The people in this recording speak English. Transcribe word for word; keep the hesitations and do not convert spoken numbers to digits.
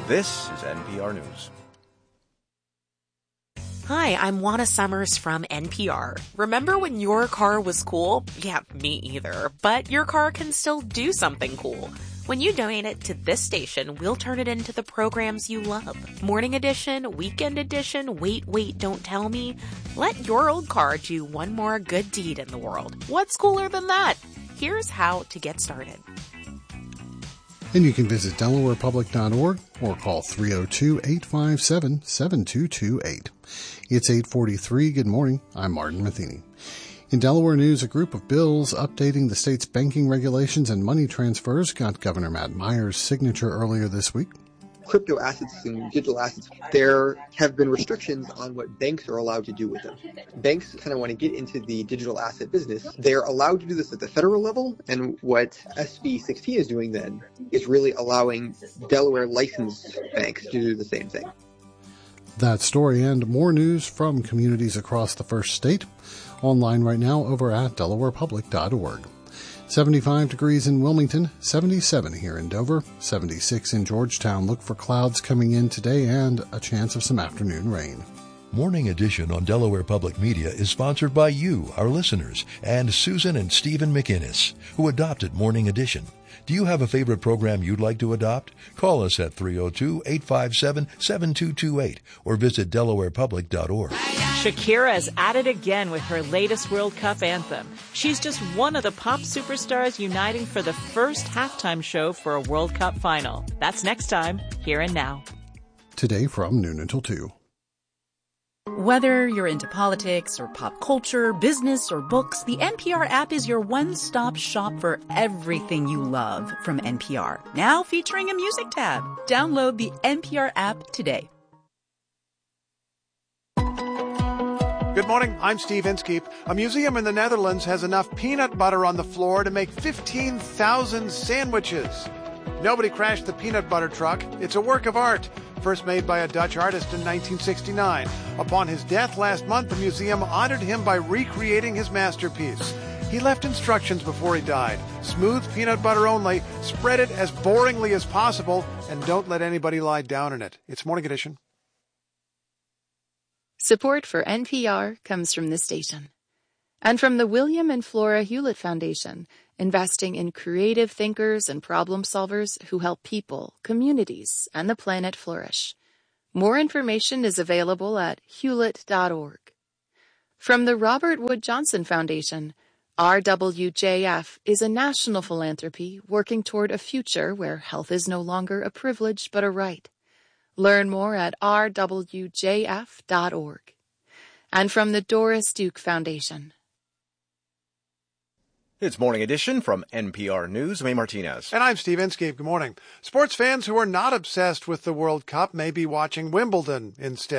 This is N P R News. Hi, I'm Juana Summers from N P R. Remember when your car was cool? Yeah, me either. But your car can still do something cool. When you donate it to this station, we'll turn it into the programs you love. Morning edition, weekend edition, wait, wait, don't tell me. Let your old car do one more good deed in the world. What's cooler than that? Here's how to get started. And you can visit Delaware Public dot org or call three oh two, eight five seven, seven two two eight. It's eight forty-three. Good morning. I'm Martin Matheny. In Delaware news, a group of bills updating the state's banking regulations and money transfers got Governor Matt Meyer's signature earlier this week. Crypto assets and digital assets, there have been restrictions on what banks are allowed to do with them. Banks kind of want to get into the digital asset business. They're allowed to do this at the federal level, and what S B sixteen is doing then is really allowing Delaware licensed banks to do the same thing. That story and more news from communities across the first state online right now over at Delaware Public dot org. seventy-five degrees in Wilmington, seventy-seven here in Dover, seventy-six in Georgetown. Look for clouds coming in today and a chance of some afternoon rain. Morning Edition on Delaware Public Media is sponsored by you, our listeners, and Susan and Stephen McInnes, who adopted Morning Edition. Do you have a favorite program you'd like to adopt? Call us at three oh two, eight five seven, seven two two eight or visit Delaware Public dot org. Shakira is at it again with her latest World Cup anthem. She's just one of the pop superstars uniting for the first halftime show for a World Cup final. That's next time, Here and Now. Today from noon until two. Whether you're into politics or pop culture, business or books, the N P R app is your one-stop shop for everything you love from N P R. Now featuring a music tab. Download the N P R app today. Good morning, I'm Steve Inskeep. A museum in the Netherlands has enough peanut butter on the floor to make fifteen thousand sandwiches. Nobody crashed the peanut butter truck. It's a work of art, first made by a Dutch artist in nineteen sixty-nine. Upon his death last month, the museum honored him by recreating his masterpiece. He left instructions before he died. Smooth peanut butter only, spread it as boringly as possible, and don't let anybody lie down in it. It's Morning Edition. Support for N P R comes from this station and from the William and Flora Hewlett Foundation, investing in creative thinkers and problem solvers who help people, communities, and the planet flourish. More information is available at hewlett dot org. From the Robert Wood Johnson Foundation, R W J F is a national philanthropy working toward a future where health is no longer a privilege but a right. Learn more at r w j f dot org. And from the Doris Duke Foundation. It's Morning Edition from N P R News. May Martinez. And I'm Steve Inskeep. Good morning. Sports fans who are not obsessed with the World Cup may be watching Wimbledon instead.